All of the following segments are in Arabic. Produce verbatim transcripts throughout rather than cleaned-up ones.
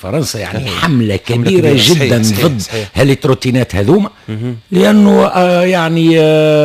فرنسا يعني حملة كبيرة, كبيرة جدا صحيح ضد صحيح. هالتروتينات هذوما, لأنه آه يعني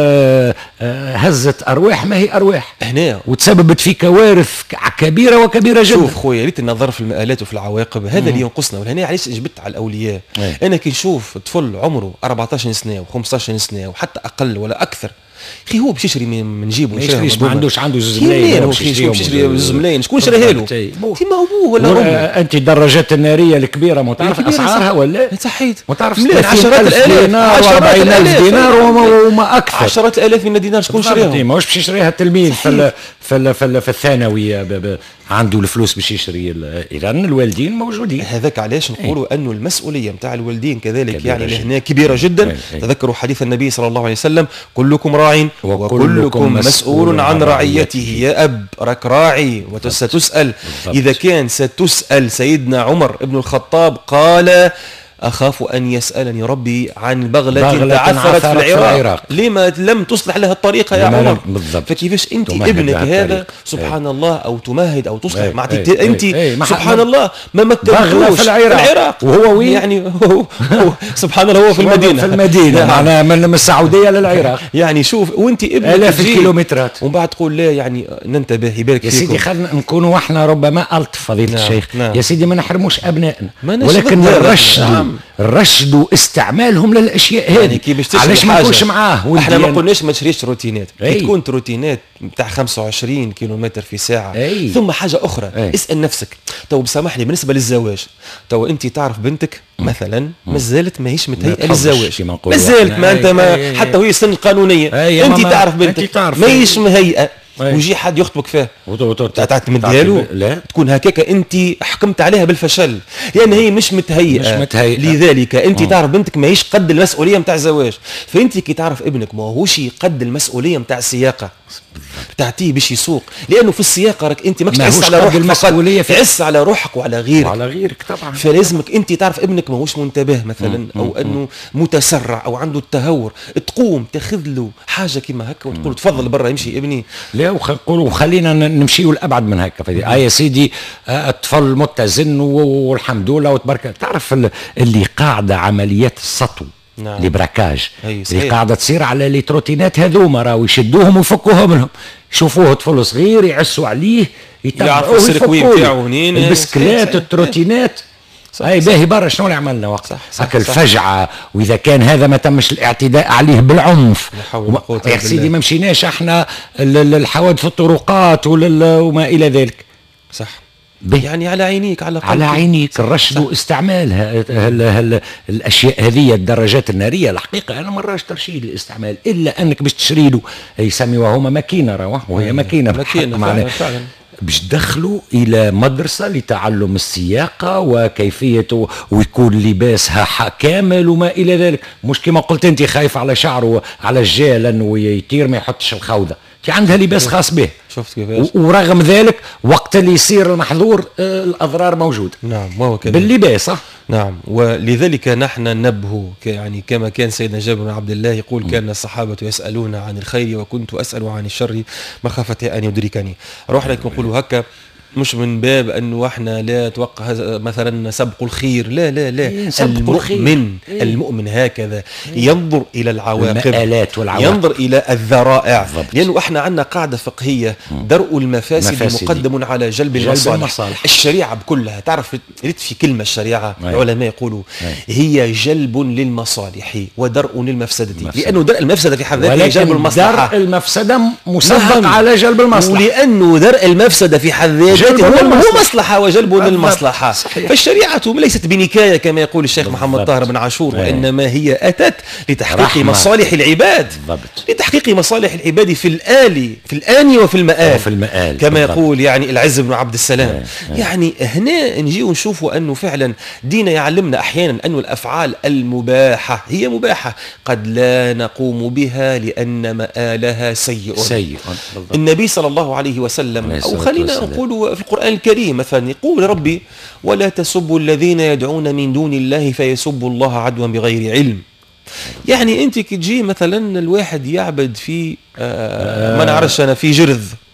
آه آه هزت أرواح ما هي أرواح هنا, وتسببت في كوارث كبيرة وكبيرة جدا. شوف خويا ريت النظر في المآلات وفي العواقب, هذا اللي ينقصنا. ولهنا علاش جبت على الأولياء. أي. أنا كي نشوف طفل عمره أربعطاش سنة وخمسطاش سنة وحتى أقل ولا أكثر, خي هو باش يشري من جيبه, ما يشريش, ما عندوش عنده زوج ملايين, هو باش يشري زوج ملايين, شكون شراها له؟ كيما ابوه ولا امه. انت الدراجات الناريه الكبيره ما تعرف اسعارها ولا؟ صحيت ما تعرف, عشرات الالاف دينار وأربعين ألف دينار وما اكثر, عشرات الالاف من الدينار, شكون شراها؟ ماهوش باش يشريها التلميذ في في في, في الثانويه عنده الفلوس باش يشري. اذا الوالدين موجودين. هذاك علاش نقولوا انه المسؤوليه نتاع الوالدين كذلك يعني لهنا كبيره جدا. تذكروا حديث النبي صلى الله عليه وسلم, كلكم راع وكلكم مسؤول عن رعيته. يا اب راك راعي وستسال. اذا كان ستسال سيدنا عمر بن الخطاب قال أخاف أن يسألني ربي عن بغلة تعثرت في العراق, العراق لما لم تصلح لها الطريقة يا عمر. فكيفش أنت ابنك هذا سبحان ايه. الله أو تمهد أو تصلح ايه. مع ايه. أنت ايه. سبحان الله ما مكنتوش في العراق, العراق. وهو وين يعني هو, هو سبحان الله هو في المدينة في المدينة معنا من السعودية للعراق يعني شوف, وأنت ابنك آلاف الكيلومترات ومن بعد تقول لا يعني ننتبه يبارك يا فيكم. سيدي خلينا نكونوا احنا ربما ألطف فضيلة نعم. الشيخ نعم. يا سيدي ما نحرموش أبنائنا, ولكن الرشد الرشد واستعمالهم للاشياء هذه يعني علاش ما نكونش معاه. احنا ما قلناش ما تشريش روتينات, أي. تكون روتينات نتاع خمسة وعشرين كيلومتر في ساعه. أي. ثم حاجه اخرى, أي. اسال نفسك تو بسامحني بالنسبه للزواج, تو انت تعرف بنتك مثلا مازالت ماهيش متهيئه للزواج, مازالت ما انت ما أي. حتى وهي السن القانونيه, انت تعرف بنتك ماهيش مهيئه, ويجي حد يخطبك فيها تعتمدها له, تكون هكاك انت حكمت عليها بالفشل لان هي مش متهيئه, مش متهيئة. لذلك انت أوه. تعرف بنتك ماهيش قد المسؤوليه نتاع الزواج, فانت كي تعرف ابنك ماهوش قد المسؤوليه نتاع السياقه تعطيه باش يسوق, لانه في السياقه راك انت ماكش تحس على روحك المسؤوليه, تحس على روحك وعلى غيرك وعلى غيرك طبعا. فلازمك انت تعرف ابنك ماهوش منتبه مثلا مم. او انه متسرع او عنده التهور, تقوم تاخذ له حاجه كيما هكا وتقول تفضل برا يمشي ابني. لا وخلوا خلينا نمشيوا لابعد من هكا فدي اه يا سيدي الطفل متزن والحمد لله وتبارك. تعرف اللي قاعده عمليات السطو نعم. لبراكاج اللي قاعده تصير على لي تروتينات هذوما راهو يشدوهم ويفكوهم منهم, يشوفوه طفل صغير يعسوا عليه يتابعوه السيركوي نتاعو هنين, البسكلات التروتينات. اي باهي برا شنو اللي عملنا وقت هكا الفجعه, واذا كان هذا ما تمش الاعتداء عليه بالعنف يا سيدي ما مشيناش احنا الحوادث الطرقات وما الى ذلك. صح يعني على عينيك على على عينيك الرشد واستعمال هل هل الاشياء هذه الدراجات الناريه. الحقيقه انا مراش ترشيد الاستعمال الا انك باش تشري له يسميوها هما ماكينه رواه وهي ماكينه ماكينه فعلا, فعلا. باش دخلوا الى مدرسه لتعلم السياقه وكيفيه ويكون لباسها كامل وما الى ذلك, مش كما قلت انت خايف على شعره على الجال انه يطير ما يحطش الخوذه, عندها لباس خاص به. شفت كيفاش؟ ورغم ذلك وقت اللي يصير المحظور آه الاضرار موجوده. نعم ما هو كذا باللباس. نعم, ولذلك نحن ننبه يعني كما كان سيدنا جابر بن عبد الله يقول م. كان الصحابه يسالون عن الخير وكنت اسال عن الشر مخافه ان يدركني. روحنا نقولوا هكا مش من باب انه احنا لا توقع مثلا سبق الخير, لا لا لا المؤمن الخير. المؤمن هكذا ينظر الى العواقب, المآلات والعواقب, ينظر الى الذرائع, لانه احنا عندنا قاعده فقهيه درء المفاسد مفاسدي. مقدم على جلب, جلب المصالح. المصالح الشريعه بكلها تعرف ريت في كلمه الشريعه أي. العلماء يقولوا أي. هي جلب للمصالح ودرء للمفسده, لانه درء المفسده في حد ذاته جلب المصلحه, درء المفسده مسبق على جلب المصلحه, ولانه درء المفسده في حد ذاته هو هو مصلحة وجلب للمصلحة. فالشريعة ليست بنكاية كما يقول الشيخ محمد طاهر بن عاشور, وإنما هي أتت لتحقيق رحمة. مصالح العباد بالضبط. لتحقيق مصالح العباد في الآل في الآن وفي المآل, وفي المآل كما بالضبط. يقول يعني العز بن عبد السلام. آه. آه. يعني هنا نجي ونشوفوا أنه فعلا دينا يعلمنا أحيانا أن الأفعال المباحة هي مباحة قد لا نقوم بها لأن مآلها سيء, سيء. النبي صلى الله عليه وسلم أو خلينا نقول في القرآن الكريم مثلا يقول ربي ولا تسبوا الذين يدعون من دون الله فيسبوا الله عدوا بغير علم. يعني انت كي تجي مثلا الواحد يعبد في آه ما نعرفش انا في جرذ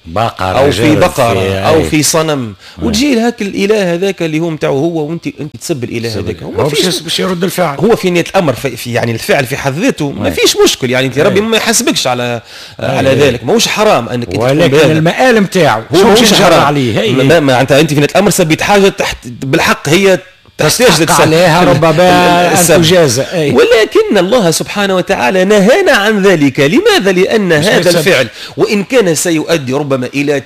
بقرة او في بقره في او في صنم، وتجي هاك الاله هذاك اللي هو نتاعو هو، وانت انت تسب الاله هذاك، هو فيش باش يرد الفعل، هو في نهايه الامر في يعني الفعل في حد ذاته ما فيش مشكل، يعني انت ربي ما يحاسبكش على على ذلك، ماهوش حرام انك انت، ولكن المآل نتاعو هو مش حرام عليه. ما انت انت في نهايه الامر سبيت حاجه تحت بالحق هي تحتاج عليها ربما أن تجازى، ولكن الله سبحانه وتعالى نهانا عن ذلك. لماذا؟ لأن هذا الفعل وإن كان سيؤدي ربما إلى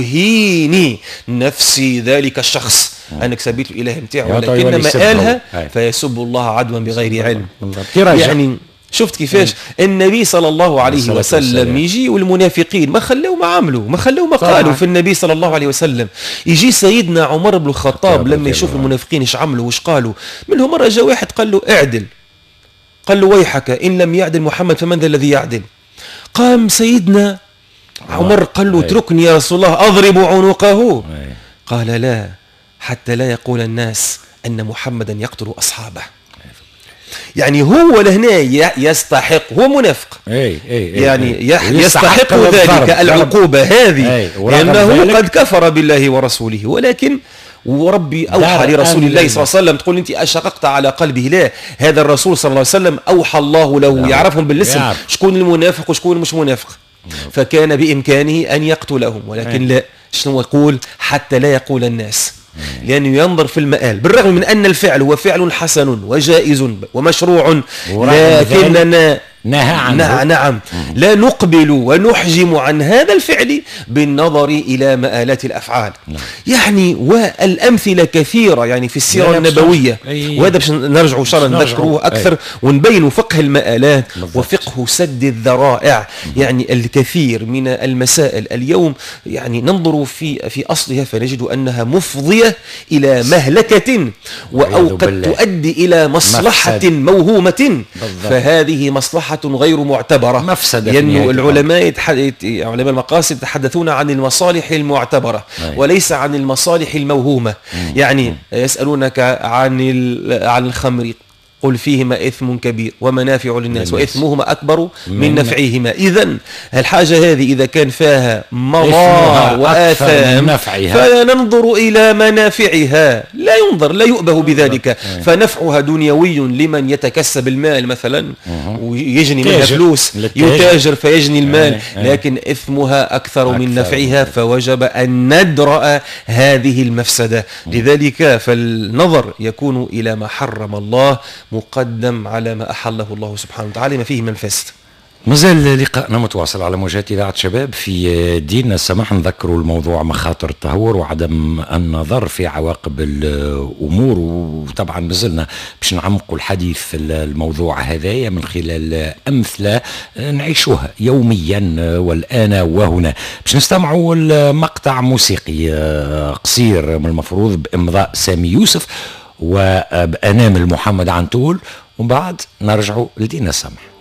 توهين نفس ذلك الشخص، أنك سبيت الإله نتاعو، ولكن مآلها فيسب الله عدوا بغير علم. يعني شفت كيفاش النبي صلى الله عليه وسلم يجي والمنافقين ما خلوا ما عملوا ما خلوا ما قالوا في النبي صلى الله عليه وسلم. يجي سيدنا عمر بن الخطاب لما يشوف المنافقين ايش عملوا وايش قالوا، منهم مرة جاء واحد قال له اعدل، قال له ويحك إن لم يعدل محمد فمن ذا الذي يعدل؟ قام سيدنا عمر قال له اتركني يا رسول الله أضرب عنقه، قال لا حتى لا يقول الناس أن محمدا يقتل أصحابه. يعني هو لهنا يستحق، هو منافق، أي أي يعني يستحق ذلك العقوبة هذه لأنه قد كفر بالله ورسوله. ولكن وربي أوحى لرسول الله صلى الله عليه وسلم، تقول أنت أشققت على قلبه، لا، هذا الرسول صلى الله عليه وسلم أوحى الله له يعرفهم بالاسم شكون المنافق وشكون مش منافق، فكان بإمكانه أن يقتلهم، ولكن لا، شنو يقول؟ حتى لا يقول الناس، لأنه ينظر في المآل، بالرغم من أن الفعل هو فعل حسن وجائز ومشروع، لكننا نهى عنه. نعم لا نقبل ونحجم عن هذا الفعل بالنظر إلى مآلات الأفعال. يعني والأمثلة كثيرة يعني في السيرة النبوية، وهذا باش نرجعوا إن شاء الله نذكروه أكثر ونبينوا فقه المآلات وفقه سد الذرائع. يعني الكثير من المسائل اليوم يعني ننظر في في أصلها فنجد أنها مفضية إلى مهلكة أو قد تؤدي إلى مصلحة موهومة، فهذه مصلحة غير معتبرة، مفسدة. لأن العلماء علماء المقاصد يتحدثون عن المصالح المعتبرة أي. وليس عن المصالح الموهومة. مم. يعني مم. يسألونك عن عن الخمر، قل فيهما إثم كبير ومنافع للناس وإثمهما أكبر من نفعهما. إذن الحاجة هذه إذا كان فيها مضار وآثام فننظر إلى منافعها، لا ينظر لا يؤبه بذلك، فنفعها دنيوي لمن يتكسب المال مثلا ويجني منها فلوس، يتاجر فيجني المال، لكن إثمها أكثر من نفعها، فوجب أن ندرأ هذه المفسدة. لذلك فالنظر يكون إلى ما حرم الله مقدم على ما أحله الله سبحانه وتعالى ما فيه من الفسد. مازال لقاءنا متواصل على موجات إذاعة شباب في ديننا السماح. نذكروا الموضوع مخاطر التهور وعدم النظر في عواقب الأمور، وطبعا مازلنا باش نعمقوا الحديث في الموضوع هذايا من خلال أمثلة نعيشوها يوميا والآن وهنا. باش نستمعوا المقطع موسيقي قصير من المفروض بإمضاء سامي يوسف وبأنامل محمد عنتول، ومن بعد نرجعوا لدينا السماح.